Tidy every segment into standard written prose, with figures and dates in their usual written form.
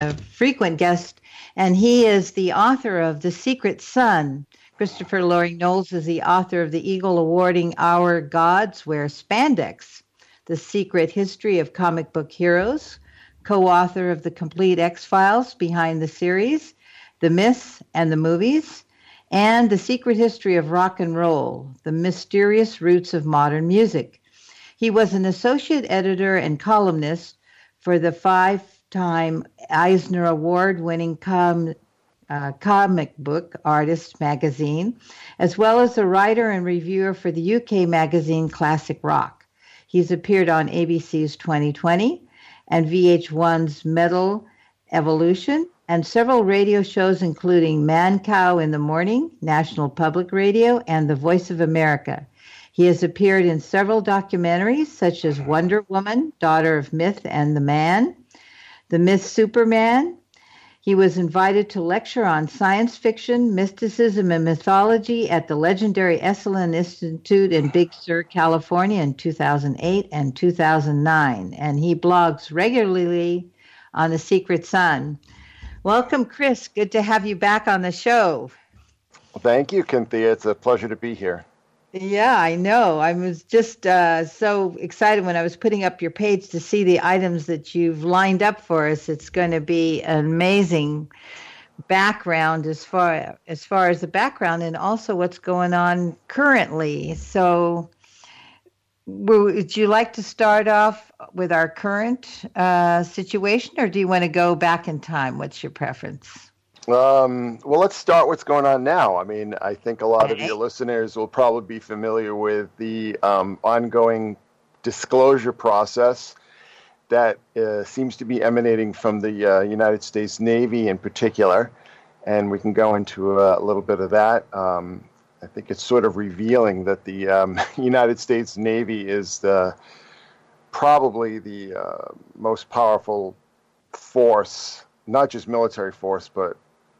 a frequent guest, and he is the author of The Secret Sun. Christopher Loring Knowles is the author of the Eagle Awarding Our Gods Wear Spandex, The Secret History of Comic Book Heroes, co-author of The Complete X-Files Behind the Series, The Myths and the Movies, and The Secret History of Rock and Roll, The Mysterious Roots of Modern Music. He was an associate editor and columnist for the five-time Eisner Award-winning comic book artist magazine, as well as a writer and reviewer for the UK magazine Classic Rock. He's appeared on ABC's 2020 and VH1's Metal Evolution, and several radio shows including Man Cow in the Morning, National Public Radio, and The Voice of America. He has appeared in several documentaries such as Wonder Woman, Daughter of Myth and the Man, The Myth Superman. He was invited to lecture on science fiction, mysticism, and mythology at the legendary Esalen Institute in Big Sur, California in 2008 and 2009. And he blogs regularly on The Secret Sun. Welcome, Chris. Good to have you back on the show. Well, thank you, Cynthia. It's a pleasure to be here. Yeah, I know. I was just so excited when I was putting up your page to see the items that you've lined up for us. It's going to be an amazing background as far as the background and also what's going on currently. So would you like to start off with our current situation, or do you want to go back in time? What's your preference? Well, let's start what's going on now. I mean, I think a lot of your listeners will probably be familiar with the ongoing disclosure process that seems to be emanating from the United States Navy in particular, and we can go into a little bit of that. I think it's sort of revealing that the United States Navy is probably the most powerful force, not just military force, but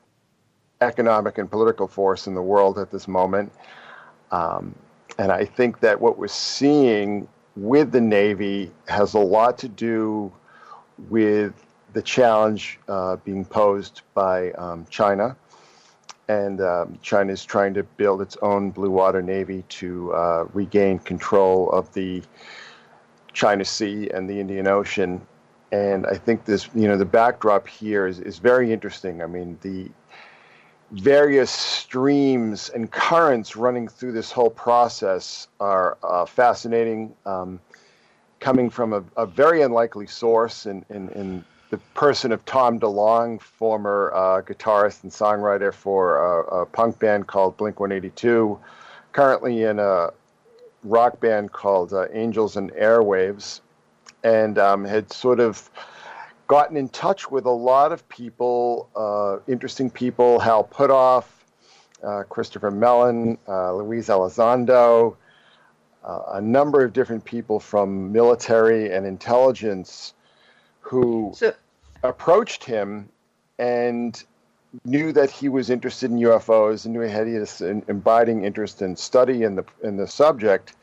economic and political force in the world at this moment. And I think that what we're seeing with the Navy has a lot to do with the challenge being posed by China. And China is trying to build its own blue water navy to regain control of the China Sea and the Indian Ocean. And I think this, the backdrop here is very interesting. I mean, the various streams and currents running through this whole process are fascinating, coming from a very unlikely source in the person of Tom DeLonge, former guitarist and songwriter for a punk band called Blink-182, currently in a rock band called Angels and Airwaves, and had sort of gotten in touch with a lot of people, interesting people, Hal Puthoff, Christopher Mellon, Luis Elizondo, a number of different people from military and intelligence who approached him and knew that he was interested in UFOs and knew he had an abiding interest in study in the subject,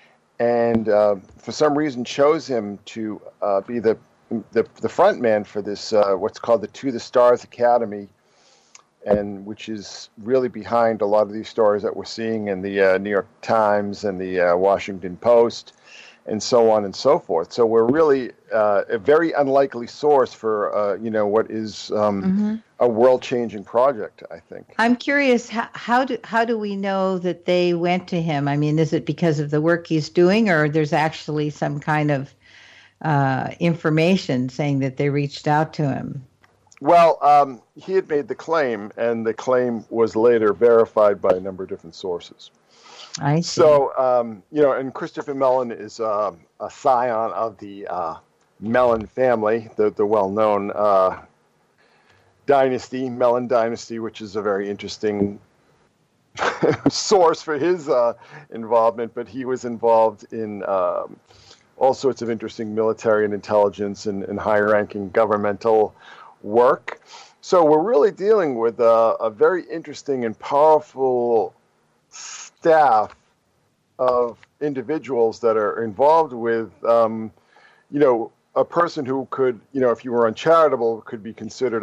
and for some reason chose him to be the front man for this what's called the To the Stars Academy, and which is really behind a lot of these stories that we're seeing in the New York Times and the Washington Post and so on and so forth. So we're really a very unlikely source for what is a world-changing project, I think. I'm curious, how do we know that they went to him? I mean, is it because of the work he's doing, or there's actually some kind of information saying that they reached out to him? Well, he had made the claim, and the claim was later verified by a number of different sources. I see. So, and Christopher Mellon is a scion of the Mellon family, the well-known dynasty, Mellon dynasty, which is a very interesting source for his involvement. But he was involved in all sorts of interesting military and intelligence and high-ranking governmental work. So we're really dealing with a very interesting and powerful staff of individuals that are involved with, a person who could, if you were uncharitable, could be considered